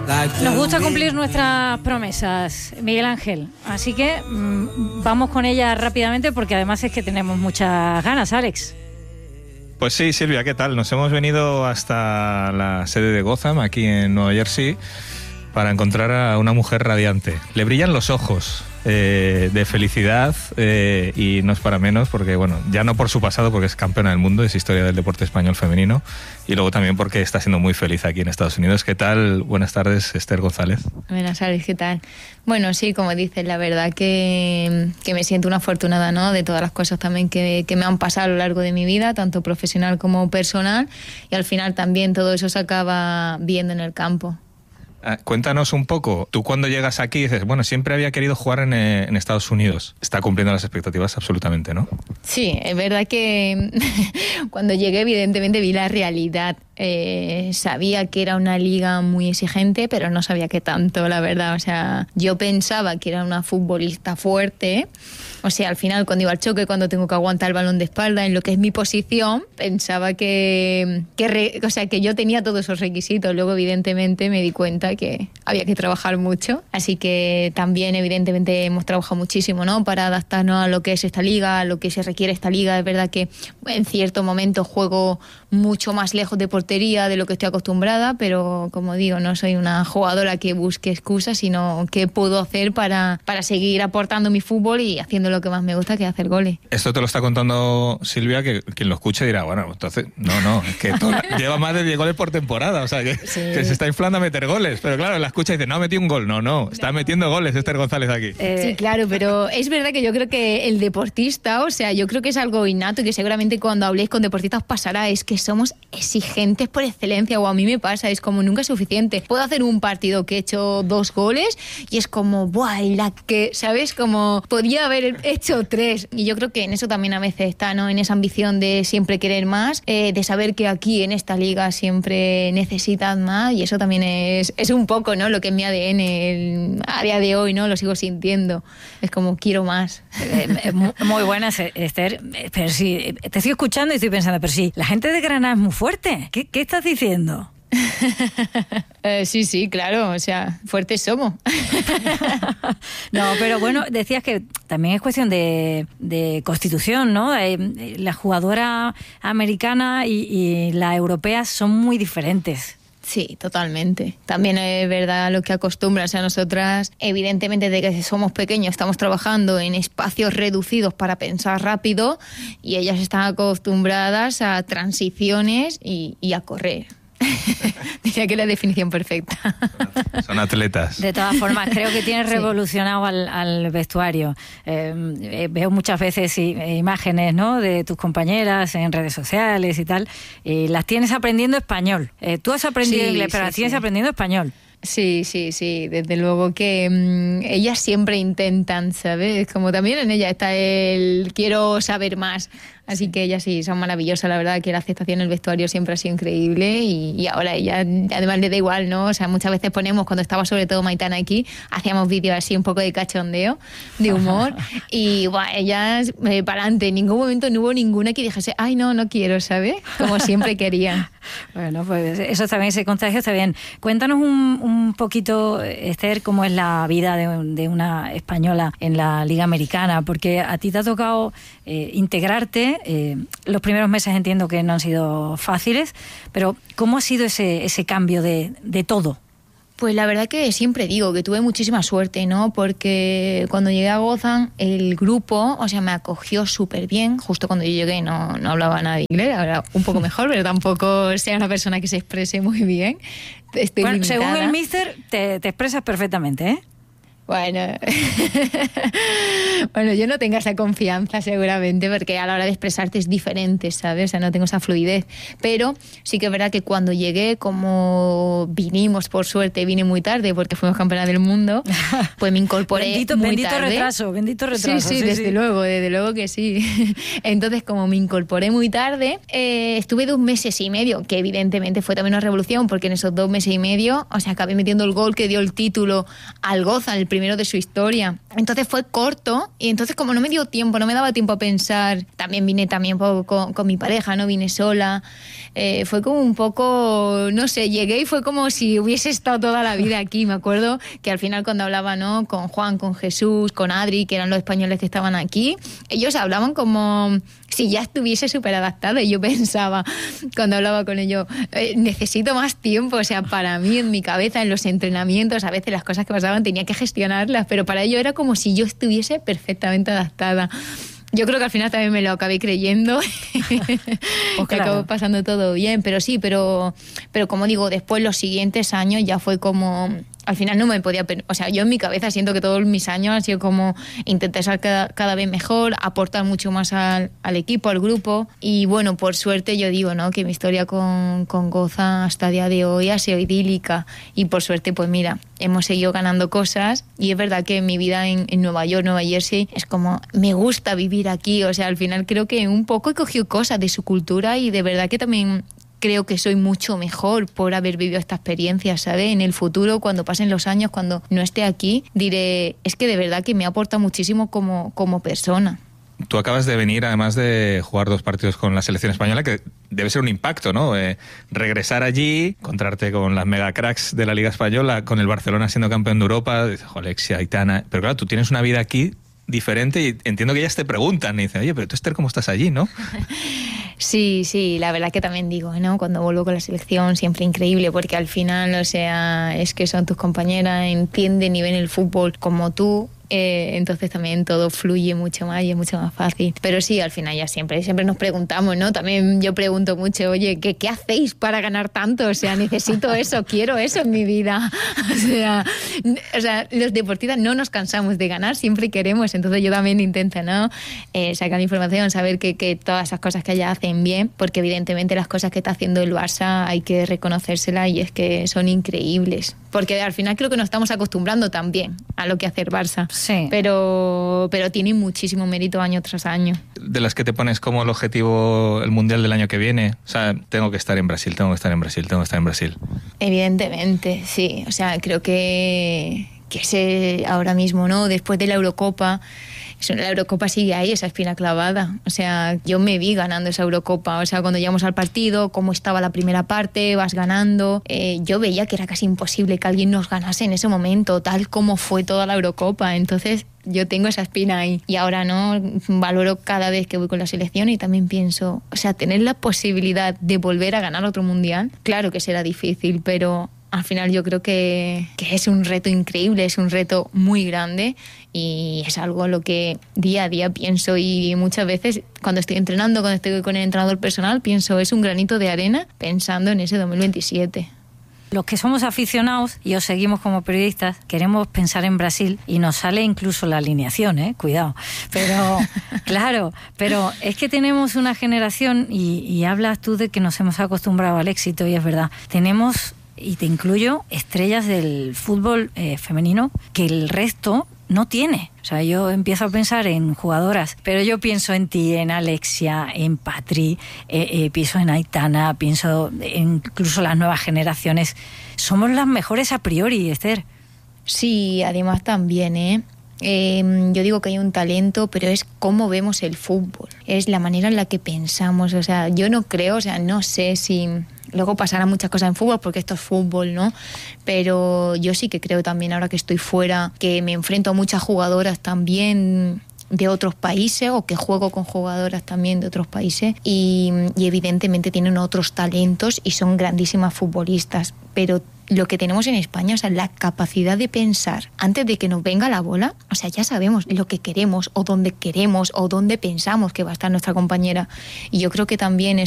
Nos gusta cumplir nuestras promesas, Miguel Ángel, así que vamos con ellas rápidamente porque además es que tenemos muchas ganas, Alex. Pues sí, Silvia, ¿qué tal? Nos hemos venido hasta la sede de Gotham, aquí en Nueva Jersey, para encontrar a una mujer radiante. Le brillan los ojos de felicidad y no es para menos porque, bueno, ya no por su pasado, porque es campeona del mundo, es historia del deporte español femenino, y luego también porque está siendo muy feliz aquí en Estados Unidos. ¿Qué tal? Buenas tardes, Esther González. Buenas tardes, ¿qué tal? Bueno, sí, como dices, la verdad que me siento una afortunada, ¿no? De todas las cosas también que me han pasado a lo largo de mi vida, tanto profesional como personal, y al final también todo eso se acaba viendo en el campo. Cuéntanos un poco, tú cuando llegas aquí dices, bueno, siempre había querido jugar en Estados Unidos. Está cumpliendo las expectativas absolutamente, ¿no? Sí, es verdad que cuando llegué evidentemente vi la realidad. Sabía que era una liga muy exigente, pero no sabía qué tanto, la verdad. O sea, yo pensaba que era una futbolista fuerte. O sea, al final cuando iba al choque, cuando tengo que aguantar el balón de espalda en lo que es mi posición, pensaba que yo tenía todos esos requisitos. Luego evidentemente me di cuenta que había que trabajar mucho. Así que también evidentemente hemos trabajado muchísimo, ¿no? Para adaptarnos a lo que es esta liga, a lo que se requiere esta liga. Es verdad que en cierto momento juego mucho más lejos de portería de lo que estoy acostumbrada, pero como digo, no soy una jugadora que busque excusas, sino que puedo hacer para seguir aportando mi fútbol y haciendo lo que más me gusta, que es hacer goles. Esto te lo está contando Silvia, que quien lo escuche dirá, bueno, entonces, no, es que lleva más de 10 goles por temporada, o sea, que se está inflando a meter goles, pero claro, la escucha y dice, no, metí un gol, no, está metiendo goles Esther González aquí. Sí, claro, pero es verdad que yo creo que el deportista, o sea, yo creo que es algo innato y que seguramente cuando habléis con deportistas pasará, es que somos exigentes por excelencia, o a mí me pasa, es como nunca es suficiente. Puedo hacer un partido que he hecho 2 goles y es como, ¡buah! Y la que, ¿sabes? Como podía haber hecho 3. Y yo creo que en eso también a veces está, ¿no? En esa ambición de siempre querer más, de saber que aquí en esta liga siempre necesitan más, y eso también es un poco, ¿no? Lo que es mi ADN a día de hoy, ¿no? Lo sigo sintiendo. Es como, quiero más. Muy buenas, Esther. Pero sí, te estoy escuchando y estoy pensando, pero sí, la gente de Granada es muy fuerte. ¿Qué estás diciendo? Sí, claro, o sea, fuertes somos. No, pero bueno, decías que también es cuestión de constitución, ¿no? La jugadora americana y la europea son muy diferentes. Sí, totalmente. También es verdad lo que acostumbras a nosotras. Evidentemente, desde que somos pequeños estamos trabajando en espacios reducidos para pensar rápido, y ellas están acostumbradas a transiciones y a correr. Diría que es la definición perfecta. Son atletas. De todas formas, creo que tienes revolucionado al vestuario. Veo muchas veces imágenes, ¿no?, de tus compañeras en redes sociales y tal. Las tienes aprendiendo español. Tú has aprendido inglés, pero las tienes aprendiendo español. Sí, desde luego que ellas siempre intentan, ¿sabes? Como también en ella está el quiero saber más. Así que ellas sí, son maravillosas, la verdad, que la aceptación en el vestuario siempre ha sido increíble, y ahora ella además le da igual, ¿no? O sea, muchas veces ponemos, cuando estaba sobre todo Maitana aquí, hacíamos vídeos así un poco de cachondeo, de humor, y ellas para adelante, en ningún momento no hubo ninguna que dijese, ay, no quiero, ¿sabes? Como siempre querían. Bueno, pues eso también, ese contagio está bien. Cuéntanos un poquito, Esther, cómo es la vida de una española en la Liga Americana, porque a ti te ha tocado integrarte. Los primeros meses entiendo que no han sido fáciles, pero ¿cómo ha sido ese cambio de todo? Pues la verdad que siempre digo que tuve muchísima suerte, ¿no? Porque cuando llegué a Gotham, el grupo, o sea, me acogió súper bien. Justo cuando yo llegué no hablaba nada de inglés, hablaba un poco mejor, pero tampoco sea una persona que se exprese muy bien. Estoy limitada. Según el míster, te expresas perfectamente, ¿eh? Bueno, yo no tengo esa confianza seguramente, porque a la hora de expresarte es diferente, ¿sabes? O sea, no tengo esa fluidez. Pero sí que es verdad que cuando llegué, como vine muy tarde porque fuimos campeonas del mundo, pues me incorporé muy tarde. Bendito retraso. Sí, desde luego que sí. Entonces, como me incorporé muy tarde, estuve 2 meses y medio, que evidentemente fue también una revolución, porque en esos 2 meses y medio, o sea, acabé metiendo el gol que dio el título al Gotham, el primero de su historia. Entonces fue corto y entonces como no me dio tiempo, no me daba tiempo a pensar, también vine también con mi pareja, no vine sola, fue como un poco, no sé, llegué y fue como si hubiese estado toda la vida aquí. Me acuerdo que al final cuando hablaba, ¿no?, con Juan, con Jesús, con Adri, que eran los españoles que estaban aquí, ellos hablaban como si ya estuviese súper adaptado, y yo pensaba cuando hablaba con ellos, necesito más tiempo, o sea, para mí en mi cabeza, en los entrenamientos, a veces las cosas que pasaban tenía que gestionarlas, pero para ellos era como si yo estuviese perfectamente adaptada. Yo creo que al final también me lo acabé creyendo. Pues claro. Acabó pasando todo bien, pero sí, pero como digo, después los siguientes años ya fue como... Al final no me podía... O sea, yo en mi cabeza siento que todos mis años han sido como intentar ser cada vez mejor, aportar mucho más al equipo, al grupo. Y bueno, por suerte yo digo, ¿no?, que mi historia con Goza hasta el día de hoy ha sido idílica. Y por suerte, pues mira, hemos seguido ganando cosas. Y es verdad que mi vida en Nueva York, Nueva Jersey, es como... Me gusta vivir aquí. O sea, al final creo que un poco he cogido cosas de su cultura y de verdad que también... Creo que soy mucho mejor por haber vivido esta experiencia, ¿sabes? En el futuro, cuando pasen los años, cuando no esté aquí, diré, es que de verdad que me aporta muchísimo como persona. Tú acabas de venir, además de jugar 2 partidos con la selección española, que debe ser un impacto, ¿no? Regresar allí, encontrarte con las mega cracks de la Liga Española, con el Barcelona siendo campeón de Europa, dices, Alexia, Aitana... Pero claro, tú tienes una vida aquí diferente y entiendo que ellas te preguntan y dicen, oye, pero tú, Esther, ¿cómo estás allí, no? Sí, la verdad que también digo, ¿no? Cuando vuelvo con la selección, siempre increíble, porque al final, o sea, es que son tus compañeras, entienden y ven el fútbol como tú. Entonces también todo fluye mucho más y es mucho más fácil. Pero sí, al final ya siempre nos preguntamos, ¿no? También yo pregunto mucho, oye, ¿qué hacéis para ganar tanto? O sea, necesito eso, quiero eso en mi vida. O sea, los deportistas no nos cansamos de ganar, siempre queremos. Entonces yo también intento, ¿no?, sacar información, saber que todas esas cosas que ella hacen bien, porque evidentemente las cosas que está haciendo el Barça hay que reconocérselas y es que son increíbles. Porque al final creo que nos estamos acostumbrando también a lo que hace el Barça. Sí. Pero tiene muchísimo mérito año tras año. De las que te pones como el objetivo el Mundial del año que viene, o sea, tengo que estar en Brasil. Evidentemente, sí. O sea, creo que ese ahora mismo, ¿no?, después de la Eurocopa... La Eurocopa sigue ahí, esa espina clavada. O sea, yo me vi ganando esa Eurocopa. O sea, cuando llegamos al partido, cómo estaba la primera parte, vas ganando. Yo veía que era casi imposible que alguien nos ganase en ese momento, tal como fue toda la Eurocopa. Entonces, yo tengo esa espina ahí. Y ahora, ¿no?, valoro cada vez que voy con la selección y también pienso, o sea, tener la posibilidad de volver a ganar otro mundial, claro que será difícil, pero... Al final yo creo que es un reto increíble, es un reto muy grande y es algo a lo que día a día pienso y muchas veces cuando estoy entrenando, cuando estoy con el entrenador personal, pienso es un granito de arena pensando en ese 2027. Los que somos aficionados y os seguimos como periodistas, queremos pensar en Brasil y nos sale incluso la alineación, cuidado. Pero, claro, pero es que tenemos una generación y hablas tú de que nos hemos acostumbrado al éxito y es verdad. Tenemos... y te incluyo, estrellas del fútbol femenino que el resto no tiene. O sea, yo empiezo a pensar en jugadoras, pero yo pienso en ti, en Alexia, en Patri, pienso en Aitana, pienso en incluso las nuevas generaciones. Somos las mejores a priori, Esther. Sí, además también, yo digo que hay un talento, pero es cómo vemos el fútbol, es la manera en la que pensamos. O sea, yo no creo, o sea, no sé si... Luego pasarán muchas cosas en fútbol porque esto es fútbol, ¿no? Pero yo sí que creo también, ahora que estoy fuera, que me enfrento a muchas jugadoras también de otros países o que juego con jugadoras también de otros países y evidentemente tienen otros talentos y son grandísimas futbolistas, pero lo que tenemos en España, o sea, la capacidad de pensar antes de que nos venga la bola, o sea, ya sabemos lo que queremos o dónde pensamos que va a estar nuestra compañera y yo creo que también